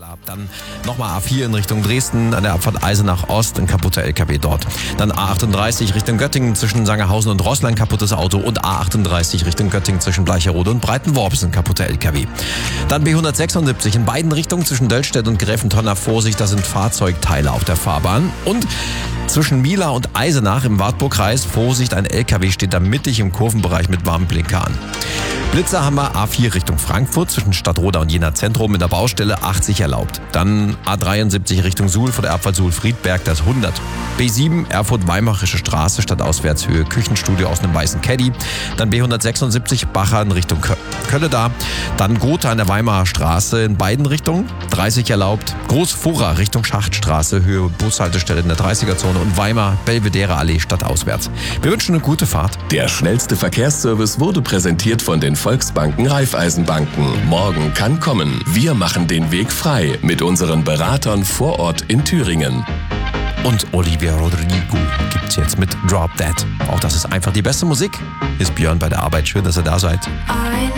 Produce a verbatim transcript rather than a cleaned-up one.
Dann nochmal A vier in Richtung Dresden, an der Abfahrt Eisenach Ost, ein kaputter L K W dort. Dann A achtunddreißig Richtung Göttingen zwischen Sangerhausen und Roßla, ein kaputtes Auto. Und A achtunddreißig Richtung Göttingen zwischen Bleicherode und Breitenworps, ein kaputter L K W. Dann B hundertsechsundsiebzig in beiden Richtungen zwischen Döllstedt und Gräfentonner. Vorsicht, da sind Fahrzeugteile auf der Fahrbahn. Und zwischen Mila und Eisenach im Wartburgkreis, Vorsicht, ein L K W steht da mittig im Kurvenbereich mit Warnblinker an. Blitzer haben wir A vier Richtung Frankfurt zwischen Stadtroda und Jena Zentrum mit der Baustelle achtzig erlaubt. Dann A dreiundsiebzig Richtung Suhl vor der Abfahrt Suhl-Friedberg, das hundert. B sieben Erfurt-Weimarische Straße statt Auswärtshöhe Küchenstudio aus einem weißen Caddy. Dann B hundertsechsundsiebzig Bacher in Richtung Kölle da. Dann Gotha an der Weimarer Straße in beiden Richtungen, dreißig erlaubt. Großfurra Richtung Schachtstraße, Höhe Bushaltestelle in der dreißiger-Zone und Weimar Belvedere Allee statt auswärts. Wir wünschen eine gute Fahrt. Der schnellste Verkehrsservice wurde präsentiert von den Volksbanken Raiffeisenbanken. Morgen kann kommen. Wir machen den Weg frei mit unseren Beratern vor Ort in Thüringen. Und Olivia Rodrigo gibt's jetzt mit Drop That. Auch das ist einfach die beste Musik. Ist Björn bei der Arbeit. Schön, dass ihr da seid. I